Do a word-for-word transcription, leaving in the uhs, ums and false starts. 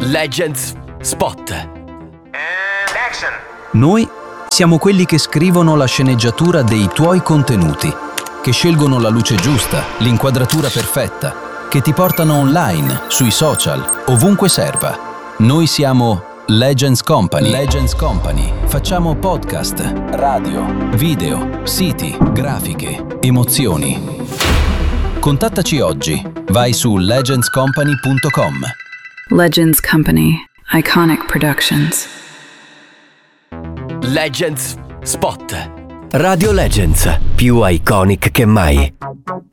Legends Spot. And action. Noi siamo quelli che scrivono la sceneggiatura dei tuoi contenuti, che scelgono la luce giusta, l'inquadratura perfetta, che ti portano online, sui social, ovunque serva. Noi siamo Legends Company. Legends Company. Facciamo podcast, radio, video, siti, grafiche, emozioni. Contattaci oggi. Vai su legends company punto com. Legends Company. Iconic Productions. Legends Spot. Radio Legends, più iconic che mai.